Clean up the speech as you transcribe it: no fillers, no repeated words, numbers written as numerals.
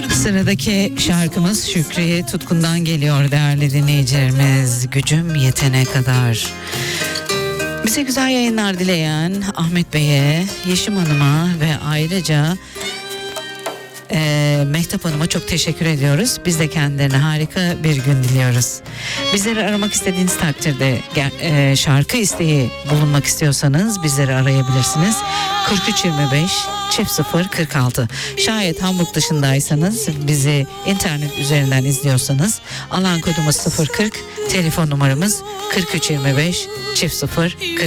Sıradaki şarkımız Şükriye Tutkun'dan geliyor değerli dinleyicilerimiz. Gücüm yetene kadar. Bize güzel yayınlar dileyen Ahmet Bey'e, Yeşim Hanım'a ve ayrıca Mehtap Hanım'a çok teşekkür ediyoruz. Biz de kendilerine harika bir gün diliyoruz. Bizleri aramak istediğiniz takdirde şarkı isteği bulunmak istiyorsanız bizleri arayabilirsiniz. 4325 0 46. Şayet Hamburg dışındaysanız, bizi internet üzerinden izliyorsanız alan kodumuz 040, telefon numaramız 4325 0 46.